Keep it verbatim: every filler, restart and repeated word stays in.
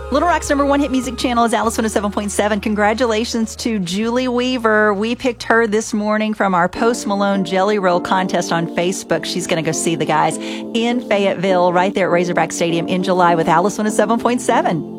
Little Rock's number one hit music channel is Alice one oh seven point seven. Congratulations to Julie Weaver. We picked her this morning from our Post Malone Jelly Roll contest on Facebook. She's going to go see the guys in Fayetteville right there at Razorback Stadium in July with Alice one oh seven point seven.